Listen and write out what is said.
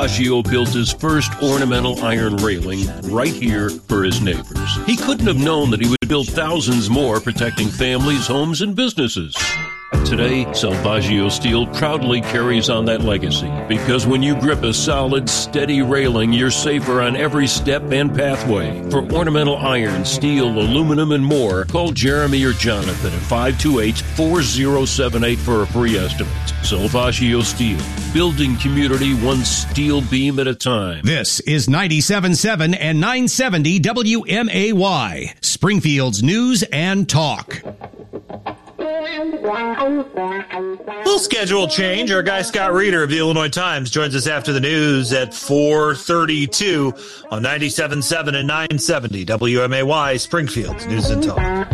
Salvaggio built his first ornamental iron railing right here for his neighbors. He couldn't have known that he would build thousands more, protecting families, homes, and businesses. Today, Salvaggio Steel proudly carries on that legacy, because when you grip a solid, steady railing, you're safer on every step and pathway. For ornamental iron, steel, aluminum, and more, call Jeremy or Jonathan at 528-4078 for a free estimate. Salvaggio Steel, building community one steel beam at a time. This is 97.7 and 970 WMAY, Springfield's News and Talk. Little schedule change. Our guy Scott Reeder of the Illinois Times joins us after the news at 4:32 on 97.7 and 970 WMAY, Springfield's News and Talk.